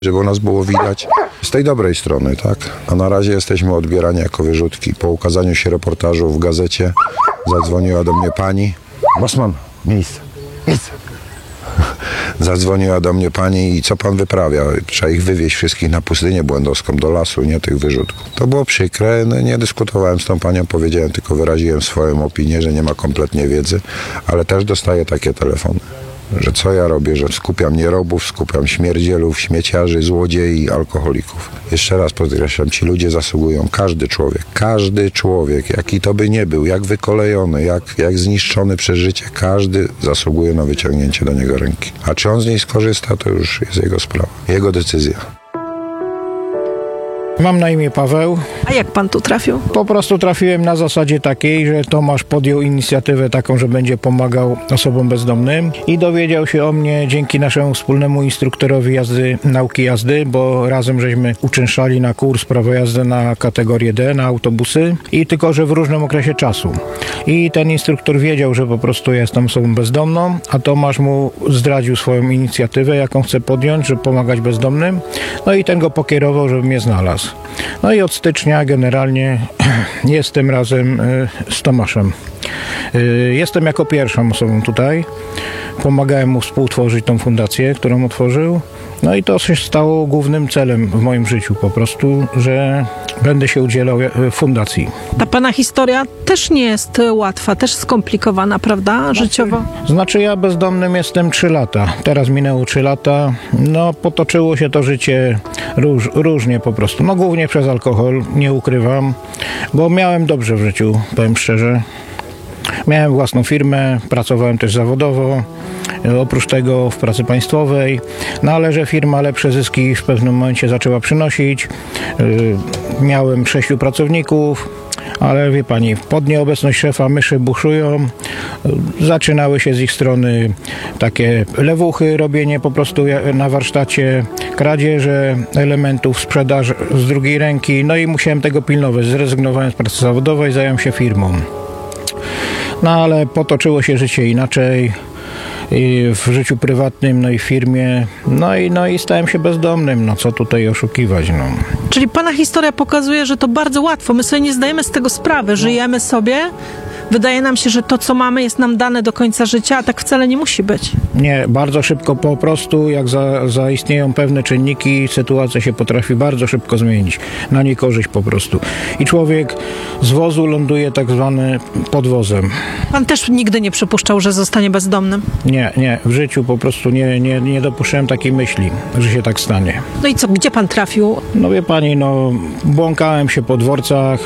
żeby nas było widać z tej dobrej strony, tak? A na razie jesteśmy odbierani jako wyrzutki. Po ukazaniu się reportażu w gazecie zadzwoniła do mnie pani. Bosman, miejsce. Zadzwoniła do mnie pani i co pan wyprawia? Trzeba ich wywieźć wszystkich na pustynię błędowską, do lasu, nie tych wyrzutków. To było przykre, no, nie dyskutowałem z tą panią, powiedziałem, tylko wyraziłem swoją opinię, że nie ma kompletnie wiedzy, ale też dostaję takie telefony, że co ja robię, że skupiam nierobów, skupiam śmierdzielów, śmieciarzy, złodziei, alkoholików. Jeszcze raz podkreślam, ci ludzie zasługują, każdy człowiek, jaki to by nie był, jak wykolejony, jak zniszczony przez życie, każdy zasługuje na wyciągnięcie do niego ręki. A czy on z niej skorzysta, to już jest jego sprawa, jego decyzja. Mam na imię Paweł. A jak pan tu trafił? Po prostu trafiłem na zasadzie takiej, że Tomasz podjął inicjatywę taką, że będzie pomagał osobom bezdomnym i dowiedział się o mnie dzięki naszemu wspólnemu instruktorowi nauki jazdy, bo razem żeśmy uczęszczali na kurs prawa jazdy na kategorię D, na autobusy i tylko, że w różnym okresie czasu. I ten instruktor wiedział, że po prostu ja jestem osobą bezdomną, a Tomasz mu zdradził swoją inicjatywę, jaką chce podjąć, żeby pomagać bezdomnym. No i ten go pokierował, żeby mnie znalazł. No i od stycznia generalnie jestem razem z Tomaszem. Jestem jako pierwszą osobą tutaj. Pomagałem mu współtworzyć tą fundację, którą otworzył. No i to się stało głównym celem w moim życiu po prostu, że będę się udzielał fundacji. Ta pana historia też nie jest łatwa, też skomplikowana, prawda, życiowo? Znaczy ja bezdomnym jestem 3 lata. Teraz minęło 3 lata. No potoczyło się to życie różnie po prostu. No głównie przez alkohol, nie ukrywam, bo miałem dobrze w życiu, powiem szczerze. Miałem własną firmę, pracowałem też zawodowo, oprócz tego w pracy państwowej, no ale że firma lepsze zyski w pewnym momencie zaczęła przynosić. Miałem 6 pracowników, ale wie pani, pod nieobecność szefa myszy buszują. Zaczynały się z ich strony takie lewuchy, robienie po prostu na warsztacie, kradzieże elementów, sprzedaż z drugiej ręki, no i musiałem tego pilnować. Zrezygnowałem z pracy zawodowej, zająłem się firmą. No ale potoczyło się życie inaczej i w życiu prywatnym, no i w firmie, no i stałem się bezdomnym, no co tutaj oszukiwać, no. Czyli pana historia pokazuje, że to bardzo łatwo, my sobie nie zdajemy z tego sprawy, żyjemy sobie, wydaje nam się, że to, co mamy, jest nam dane do końca życia, a tak wcale nie musi być. Nie, bardzo szybko po prostu, jak zaistnieją pewne czynniki, sytuacja się potrafi bardzo szybko zmienić, na niekorzyść po prostu. I człowiek z wozu ląduje tak zwany pod wozem. Pan też nigdy nie przypuszczał, że zostanie bezdomnym? Nie, w życiu po prostu nie dopuszczałem takiej myśli, że się tak stanie. No i co, gdzie pan trafił? No wie pani, błąkałem się po dworcach,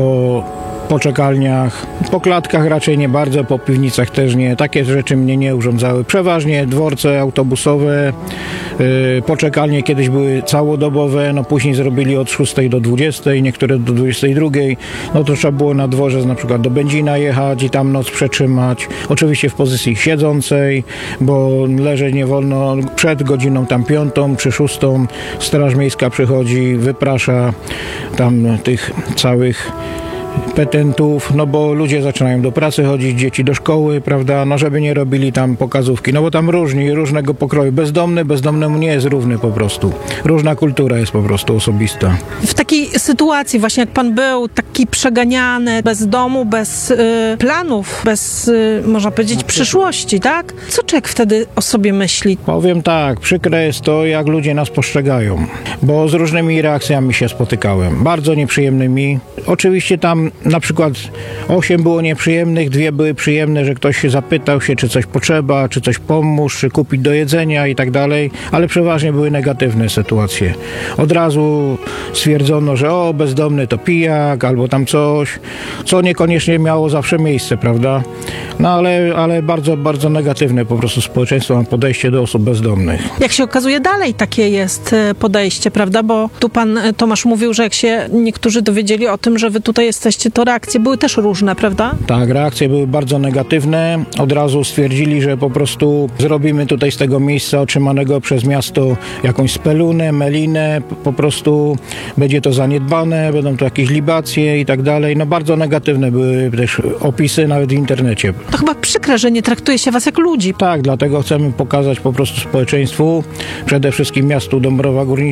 po czekalniach, po klatkach raczej nie bardzo, po piwnicach też nie. Takie rzeczy mnie nie urządzały. Przeważnie dworce autobusowe, poczekalnie kiedyś były całodobowe, później zrobili od 6 do 20, niektóre do 22. No to trzeba było na dworze na przykład do Będzina jechać i tam noc przetrzymać. Oczywiście w pozycji siedzącej, bo leżeć nie wolno. Przed godziną tam 5 czy 6 Straż Miejska przychodzi, wyprasza tam tych całych petentów, bo ludzie zaczynają do pracy chodzić, dzieci do szkoły, prawda, żeby nie robili tam pokazówki, bo tam różnego pokroju. Bezdomnemu nie jest równy po prostu. Różna kultura jest po prostu osobista. W takiej sytuacji właśnie jak pan był, taki przeganiany, bez domu, bez planów, bez, można powiedzieć, przyszłości, tak? Co człowiek wtedy o sobie myśli? Powiem tak, przykre jest to, jak ludzie nas postrzegają, bo z różnymi reakcjami się spotykałem, bardzo nieprzyjemnymi. Oczywiście tam na przykład 8 było nieprzyjemnych, 2 były przyjemne, że ktoś się zapytał się, czy coś potrzeba, czy coś pomóż, czy kupić do jedzenia i tak dalej, ale przeważnie były negatywne sytuacje. Od razu stwierdzono, że bezdomny to pijak, albo tam coś, co niekoniecznie miało zawsze miejsce, prawda? Ale bardzo, bardzo negatywne po prostu społeczeństwo ma podejście do osób bezdomnych. Jak się okazuje, dalej takie jest podejście, prawda? Bo tu pan Tomasz mówił, że jak się niektórzy dowiedzieli o tym, że wy tutaj jesteście jesteście, to reakcje były też różne, prawda? Tak, reakcje były bardzo negatywne. Od razu stwierdzili, że po prostu zrobimy tutaj z tego miejsca otrzymanego przez miasto jakąś spelunę, melinę, po prostu będzie to zaniedbane, będą to jakieś libacje i tak dalej. No bardzo negatywne były też opisy nawet w internecie. To chyba przykre, że nie traktuje się was jak ludzi. Tak, dlatego chcemy pokazać po prostu społeczeństwu, przede wszystkim miastu Dąbrowa Górnicza,